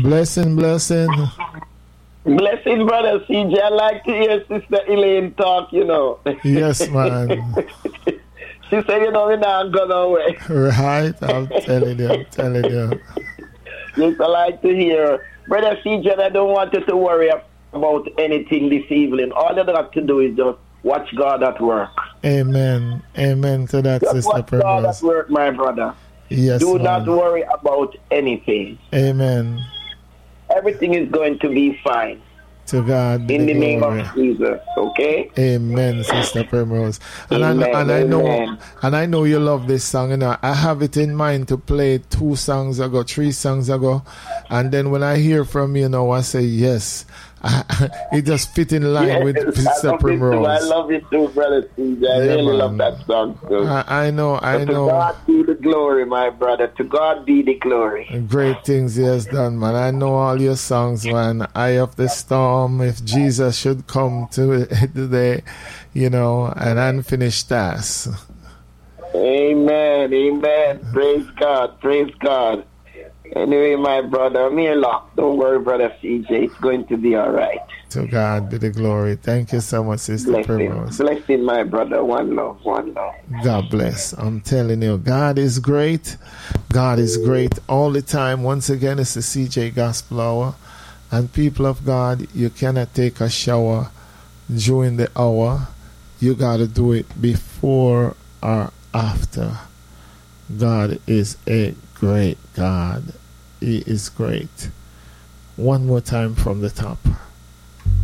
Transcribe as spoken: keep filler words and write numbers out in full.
Blessing, blessing. Blessing, brother C J. I like to hear Sister Elaine talk, you know. Yes, man. She said, you know, we're not going away. Right, I'm telling you, I'm telling you. Yes, I like to hear. Brother C J, I don't want you to worry about anything this evening. All you have to do is just watch God at work. Amen. Amen to that, just Sister watch Primrose. God at work, my brother. Yes, Do man. not worry about anything. Amen. Everything is going to be fine. To God be in the, the name glory. of Jesus, okay? Amen, Sister Primrose. And, Amen, I, and I know, amen. and I know you love this song. You know, I have it in mind to play two songs ago, three songs ago, and then when I hear from you now, I say yes. It just fit in line yes, with Sister Primrose. I love it too, brother Steve. I yeah, really man. love that song too. I, I know, I but know. To God be the glory, my brother. To God be the glory. Great things He has done, man. I know all your songs, man. Eye of the Storm, If Jesus Should Come to Today, you know, and Unfinished Task. Amen, amen. Praise God, praise God. Anyway, my brother, I'm here locked. Don't worry, brother C J. It's going to be all right. To God be the glory. Thank you so much, Sister Blessing. Primrose. Blessing, my brother. One love, one love. God bless. I'm telling you, God is great. God is great all the time. Once again, it's the C J Gospel Hour. And people of God, you cannot take a shower during the hour. You got to do it before or after. God is a great God. He is great. One more time from the top.